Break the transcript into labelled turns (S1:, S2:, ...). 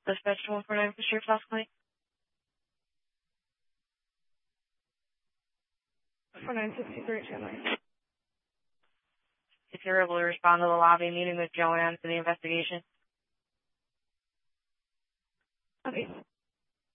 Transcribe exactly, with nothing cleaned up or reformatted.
S1: Dispatch one four nine for Sheriff's House Clay.
S2: four nine sixty-three, Chandler.
S1: If you're able to respond to the lobby meeting with Joanne for the investigation.
S2: Okay.